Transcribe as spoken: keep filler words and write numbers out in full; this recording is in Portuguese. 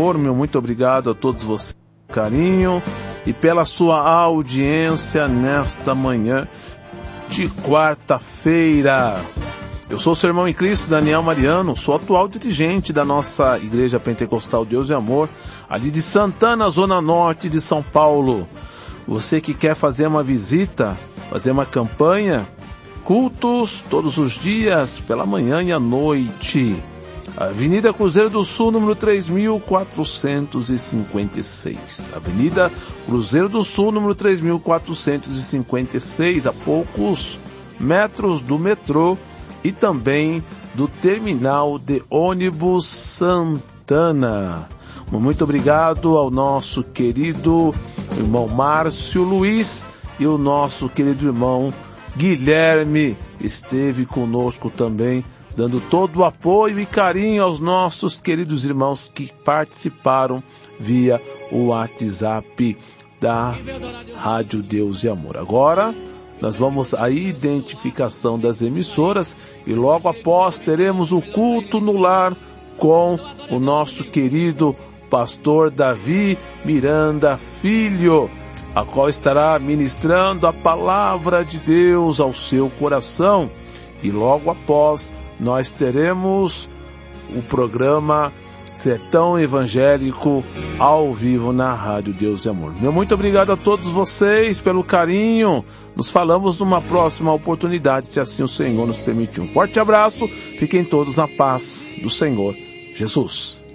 Amor, meu muito obrigado a todos vocês pelo carinho e pela sua audiência nesta manhã de quarta-feira. Eu sou o seu irmão em Cristo, Daniel Mariano, sou atual dirigente da nossa Igreja Pentecostal Deus e Amor, ali de Santana, Zona Norte de São Paulo. Você que quer fazer uma visita, fazer uma campanha, cultos todos os dias, pela manhã e à noite. Avenida Cruzeiro do Sul, número três mil quatrocentos e cinquenta e seis. Avenida Cruzeiro do Sul, número três mil quatrocentos e cinquenta e seis, a poucos metros do metrô e também do terminal de ônibus Santana. Muito obrigado ao nosso querido irmão Márcio Luiz e o nosso querido irmão Guilherme esteve conosco também, dando todo o apoio e carinho aos nossos queridos irmãos que participaram via o WhatsApp da Rádio Deus e Amor. Agora nós vamos à identificação das emissoras e logo após teremos o culto no lar com o nosso querido pastor Davi Miranda Filho, a qual estará ministrando a palavra de Deus ao seu coração. E logo após nós teremos o programa Sertão Evangélico ao vivo na Rádio Deus e Amor. Meu muito obrigado a todos vocês pelo carinho. Nos falamos numa próxima oportunidade, se assim o Senhor nos permitir. Um forte abraço. Fiquem todos na paz do Senhor Jesus.